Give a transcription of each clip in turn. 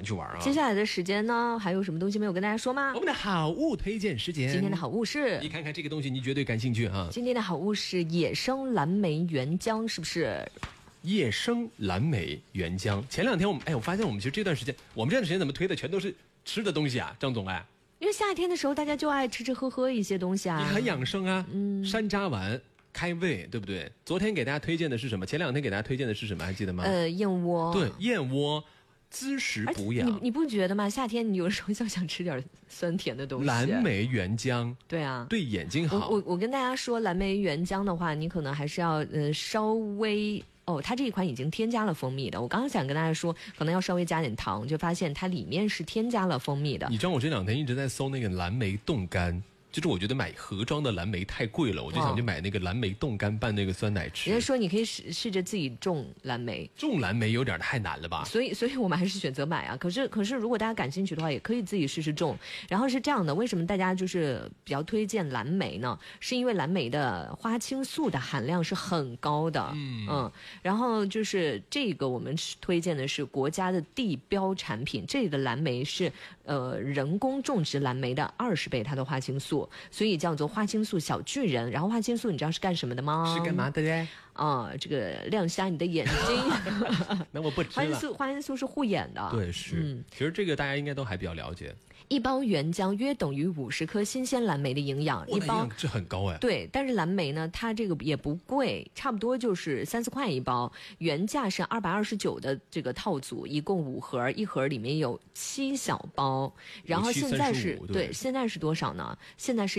去玩啊。 接下来的时间呢，还有什么东西没有跟大家说吗？ 我们的好物推荐时间， 今天的好物是， 你看看这个东西，你绝对感兴趣啊。 今天的好物是野生蓝莓原浆，是不是？ 野生蓝莓原浆。前两天我发现我们其实这段时间怎么推的全都是吃的东西啊，张总哎。 因为夏天的时候大家就爱吃吃喝喝一些东西啊， 也很养生啊。山楂丸开胃，对不对？昨天给大家推荐的是什么？前两天给大家推荐的是什么？还记得吗？ 燕窝。 对，燕窝滋食补养。 你不觉得吗？夏天你有时候想吃点酸甜的东西。 蓝莓原浆， 对啊， 对眼睛好。 我跟大家说，蓝莓原浆的话，你可能还是要稍微。它这一款已经添加了蜂蜜的。我刚刚想跟大家说，可能要稍微加点糖，就发现它里面是添加了蜂蜜的。 你知道我这两天一直在搜那个蓝莓冻干，就是我觉得买盒装的蓝莓太贵了，我就想去买那个蓝莓冻干拌那个酸奶吃。 人家说你可以试着自己种蓝莓， 种蓝莓有点太难了吧？ 所以我们还是选择买啊。可是如果大家感兴趣的话，也可以自己试试种。然后是这样的，为什么大家就是比较推荐蓝莓呢？是因为蓝莓的花青素的含量是很高的。然后就是这个我们推荐的是国家的地标产品，这个蓝莓是人工种植蓝莓的20倍它的花青素。所以叫做花青素小巨人。然后花青素你知道是干什么的吗？ 是干嘛的嘞？ 这个亮瞎你的眼睛。 那我不知了。花青素是护眼的。 对，是。其实这个大家应该都还比较了解。 一包原浆约等于50颗新鲜蓝莓的营养，一包这很高哎。 对，但是蓝莓呢，它这个也不贵，差不多就是3-4块一包，原价是229的这个套组，一共5盒，一盒里面有7小包，然后现在是对，现在是多少呢？现在是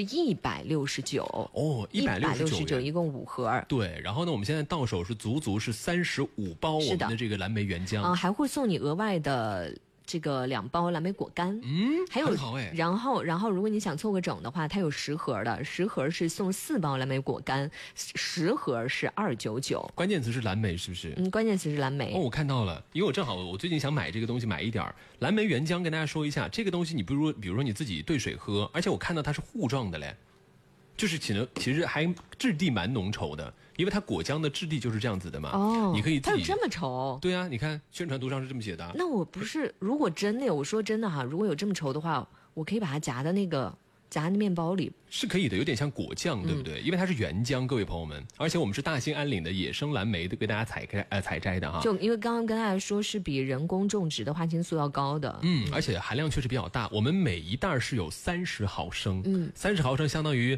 169 哦，169， 一共5盒。 对，然后呢，我们现在到手是足是35包我们的这个蓝莓原浆还会送你额外的。这个2包蓝莓果干，还有很好哎。 然后如果你想凑个整的话，它有10盒的，10盒是送4包蓝莓果干，10盒是299。 关键词是蓝莓是不是？ 关键词是蓝莓。 我看到了，因为我正好我最近想买这个东西，买一点蓝莓原浆，跟大家说一下，这个东西你比如说你自己兑水喝，而且我看到它是糊状的嘞。就是其实还质地蛮浓稠的，因为它果浆的质地就是这样子的嘛。你可以自己。 它有这么稠？ 对啊，你看宣传图上是这么写的。 那我不是，如果真的，我说真的哈，如果有这么稠的话，我可以把它夹在面包里。 是可以的，有点像果酱，对不对？因为它是原浆，各位朋友们，而且我们是大兴安岭的野生蓝莓的，给大家采摘的哈。 就因为刚刚跟大家说是比人工种植的花青素要高的， 而且含量确实比较大。我们每一袋是有30毫升，30毫升相当于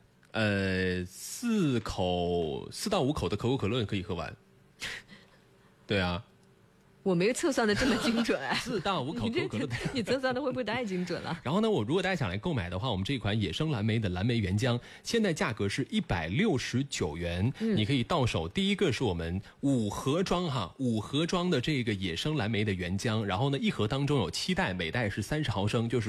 4到5口的可口可乐可以喝完。对啊。 我没有测算的这么精准 4到5口可口可乐， 你测算的会不会太精准了？ 然后呢，如果大家想来购买的话，我们这款野生蓝莓的蓝莓原浆，现在价格是169元，你可以到手。第一个是我们5盒装的这个野生蓝莓的原浆，然后呢，1盒当中有7袋，每袋是30毫升，就是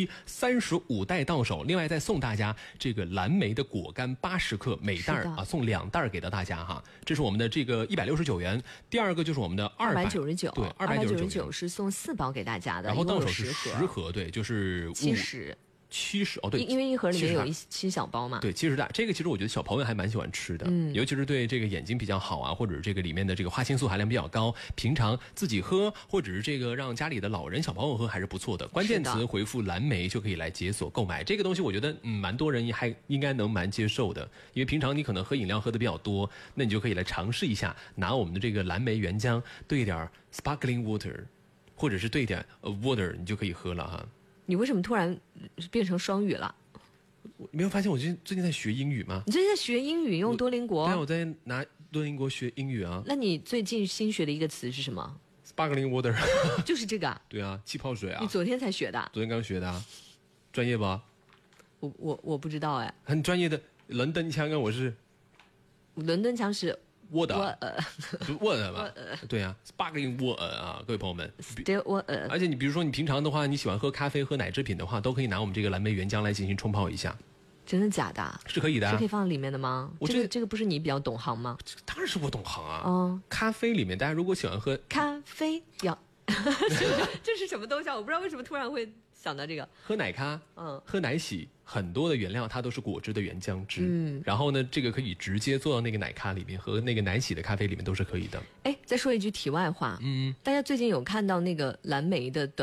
5×7=35袋到手。另外再送大家这个蓝莓的果干80克，每袋送2袋给到大家哈。这是我们的这个169元。第二个就是我们的299。对，299 是送4包给大家的， 然后到手是10盒，对，就是 70 哦，对， 因为一盒里面有7小包嘛。 对，70袋，这个其实我觉得小朋友还蛮喜欢吃的，尤其是对这个眼睛比较好啊，或者是这个里面的这个花青素含量比较高，平常自己喝或者是这个让家里的老人小朋友喝还是不错的。关键词回复蓝莓就可以来解锁购买这个东西，我觉得蛮多人还应该能蛮接受的，因为平常你可能喝饮料喝的比较多，那你就可以来尝试一下，拿我们的这个蓝莓原浆兑一点 sparkling water， 或者是兑一点 water， 你就可以喝了哈。 你为什么突然变成双语了？ 你没有发现我最近在学英语吗？ 你最近在学英语，用多邻国？ 对，我在拿多邻国学英语啊。 那你最近新学的一个词是什么？ Sparkling water。 就是这个啊？ 对啊，气泡水啊。 你昨天才学的？ 昨天刚学的啊。专业吧？ 我不知道哎。 很专业的伦敦腔啊，我是。 伦敦腔是 water 嘛，对啊 ，sparkling water 啊，各位朋友们 ，still water。 而且你比如说你平常的话，你喜欢喝咖啡、喝奶制品的话，都可以拿我们这个蓝莓原浆来进行冲泡一下。 真的假的？ 是可以的， 是可以放在里面的吗？这个不是你比较懂行吗？ 当然是我懂行啊。咖啡里面，大家如果喜欢喝咖啡要这是什么东西啊？我不知道为什么突然会想到这个。 喝奶咖，喝奶洗，很多的原料它都是果汁的原浆汁，然后呢，这个可以直接做到那个奶咖里面和那个奶洗的咖啡里面都是可以的。 哎，再说一句题外话，大家最近有看到那个蓝莓的